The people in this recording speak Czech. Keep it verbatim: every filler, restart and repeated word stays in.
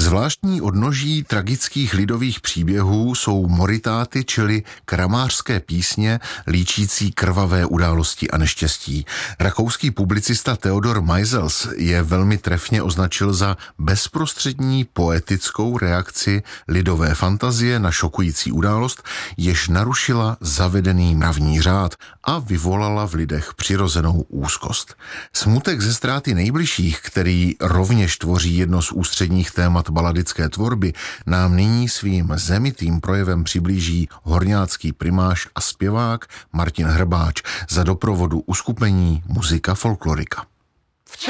Zvláštní odnoží tragických lidových příběhů jsou moritáty, čili kramářské písně líčící krvavé události a neštěstí. Rakouský publicista Theodor Meisels je velmi trefně označil za bezprostřední poetickou reakci lidové fantazie na šokující událost, jež narušila zavedený mravní řád a vyvolala v lidech přirozenou úzkost. Smutek ze ztráty nejbližších, který rovněž tvoří jedno z ústředních témat baladické tvorby, nám nyní svým zemitým projevem přiblíží horňácký primáš a zpěvák Martin Hrbáč za doprovodu uskupení Muzika folklorika.